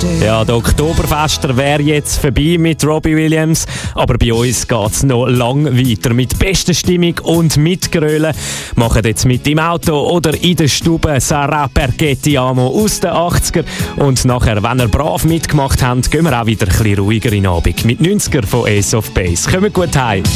Ja, der Oktoberfester wäre jetzt vorbei mit Robbie Williams, aber bei uns geht es noch lang weiter. Mit bester Stimmung und mit Grölen machen jetzt mit im Auto oder in der Stube Sarà perché ti amo aus den 80er. Und nachher, wenn ihr brav mitgemacht habt, gehen wir auch wieder ein bisschen ruhiger in den Abend mit 90er von Ace of Base. Kommt gut heim.